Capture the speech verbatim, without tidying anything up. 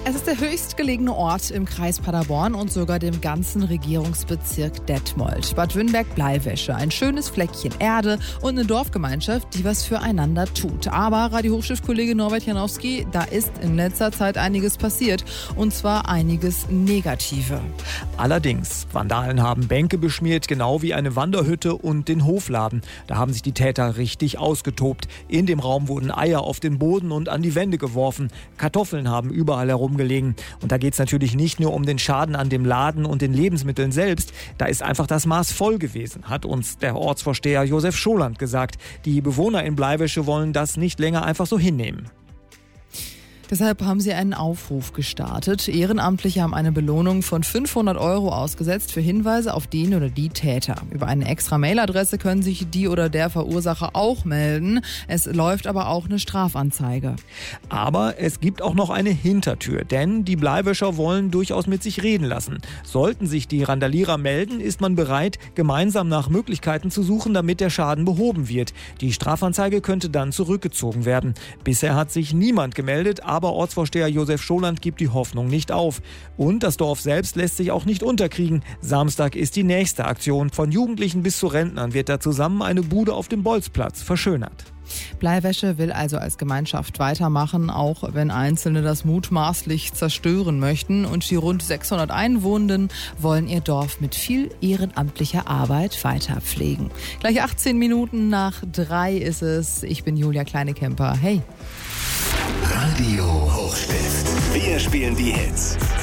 Es ist der höchstgelegene Ort im Kreis Paderborn und sogar dem ganzen Regierungsbezirk Detmold. Bad Wünnberg-Bleiwäsche, ein schönes Fleckchen Erde und eine Dorfgemeinschaft, die was füreinander tut. Aber Radio-Hochschiff-Kollege Norbert Janowski, da ist in letzter Zeit einiges passiert. Und zwar einiges Negative. Allerdings, Vandalen haben Bänke beschmiert, genau wie eine Wanderhütte und den Hofladen. Da haben sich die Täter richtig ausgetobt. In dem Raum wurden Eier auf den Boden und an die Wände geworfen. Kartoffeln haben überall herumgelegen. Und da geht es natürlich nicht nur um den Schaden an dem Laden und den Lebensmitteln selbst. Da ist einfach das Maß voll gewesen, hat uns der Ortsvorsteher Josef Scholand gesagt. Die Bewohner in Bleiwäsche wollen das nicht länger einfach so hinnehmen. Deshalb haben sie einen Aufruf gestartet. Ehrenamtliche haben eine Belohnung von fünfhundert Euro ausgesetzt für Hinweise auf den oder die Täter. Über eine extra Mailadresse können sich die oder der Verursacher auch melden. Es läuft aber auch eine Strafanzeige. Aber es gibt auch noch eine Hintertür, denn die Bleiwäscher wollen durchaus mit sich reden lassen. Sollten sich die Randalierer melden, ist man bereit, gemeinsam nach Möglichkeiten zu suchen, damit der Schaden behoben wird. Die Strafanzeige könnte dann zurückgezogen werden. Bisher hat sich niemand gemeldet, aber Aber Ortsvorsteher Josef Scholand gibt die Hoffnung nicht auf. Und das Dorf selbst lässt sich auch nicht unterkriegen. Samstag ist die nächste Aktion. Von Jugendlichen bis zu Rentnern wird da zusammen eine Bude auf dem Bolzplatz verschönert. Bleiwäsche will also als Gemeinschaft weitermachen, auch wenn Einzelne das mutmaßlich zerstören möchten. Und die rund sechshundert Einwohnenden wollen ihr Dorf mit viel ehrenamtlicher Arbeit weiter pflegen. Gleich achtzehn Minuten nach drei ist es. Ich bin Julia Kleinekemper. Hey! Radio Hochstift. Wir spielen die Hits.